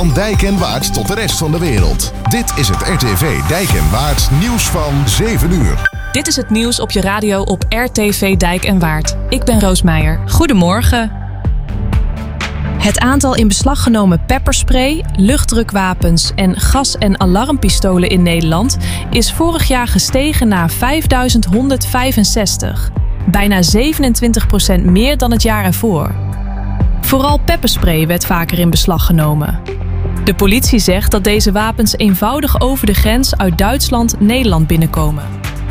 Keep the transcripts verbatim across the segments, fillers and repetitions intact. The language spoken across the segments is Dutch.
Van Dijk en Waard tot de rest van de wereld. Dit is het R T V Dijk en Waard nieuws van zeven uur. Dit is het nieuws op je radio op R T V Dijk en Waard. Ik ben Roos Meijer. Goedemorgen. Het aantal in beslag genomen pepperspray, luchtdrukwapens en gas- en alarmpistolen in Nederland is vorig jaar gestegen naar vijfduizend honderdvijfenzestig. Bijna zevenentwintig procent meer dan het jaar ervoor. Vooral pepperspray werd vaker in beslag genomen. De politie zegt dat deze wapens eenvoudig over de grens uit Duitsland Nederland binnenkomen.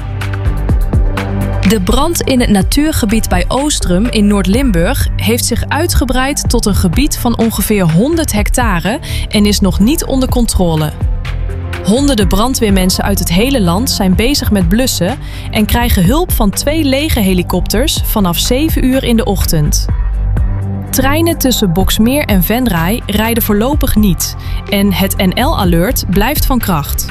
De brand in het natuurgebied bij Oostrum in Noord-Limburg heeft zich uitgebreid tot een gebied van ongeveer honderd hectare en is nog niet onder controle. Honderden brandweermensen uit het hele land zijn bezig met blussen en krijgen hulp van twee legerhelikopters vanaf zeven uur in de ochtend. Treinen tussen Boxmeer en Venray rijden voorlopig niet en het N L-alert blijft van kracht.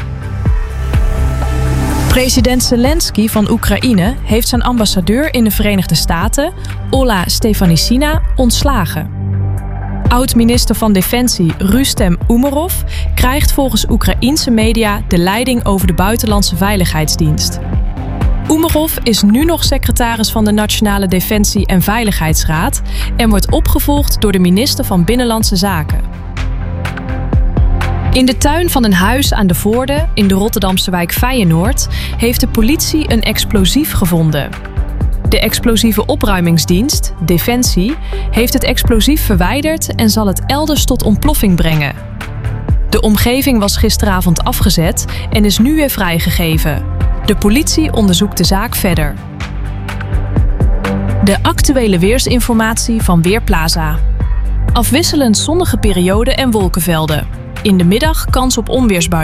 President Zelensky van Oekraïne heeft zijn ambassadeur in de Verenigde Staten, Ola Stefanishyna, ontslagen. Oud-minister van Defensie Rustem Umerov krijgt volgens Oekraïense media de leiding over de buitenlandse veiligheidsdienst. Umerov is nu nog secretaris van de Nationale Defensie- en Veiligheidsraad en wordt opgevolgd door de minister van Binnenlandse Zaken. In de tuin van een huis aan de Voorde in de Rotterdamse wijk Feyenoord heeft de politie een explosief gevonden. De explosieve opruimingsdienst, Defensie, heeft het explosief verwijderd en zal het elders tot ontploffing brengen. De omgeving was gisteravond afgezet en is nu weer vrijgegeven. De politie onderzoekt de zaak verder. De actuele weersinformatie van Weerplaza. Afwisselend zonnige perioden en wolkenvelden. In de middag kans op onweersbuien.